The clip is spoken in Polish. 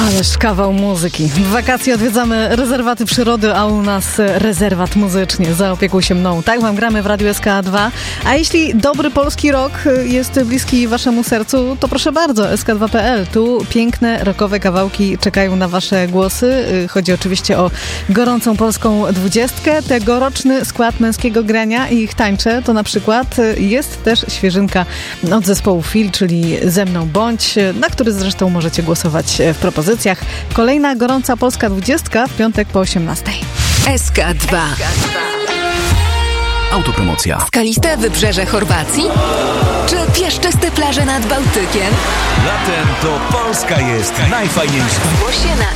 Ależ kawał muzyki. W wakacje odwiedzamy rezerwaty przyrody, a u nas rezerwat muzycznie. Zaopiekuj się mną. Tak wam gramy w Radiu SK2. A jeśli dobry polski rock jest bliski waszemu sercu, to proszę bardzo, sk2.pl. Tu piękne rockowe kawałki czekają na wasze głosy. Chodzi oczywiście o gorącą polską 20. Tegoroczny skład męskiego grania i ich tańcze to na przykład jest też świeżynka od zespołu Fil, czyli Ze mną bądź, na który zresztą możecie głosować w propozycjach. Kolejna gorąca polska 20 w piątek po 18. SK2. Autopromocja. Skaliste wybrzeże Chorwacji? Czy piaszczyste plaże nad Bałtykiem? Latem to Polska jest najfajniejsza. Zgłoś się na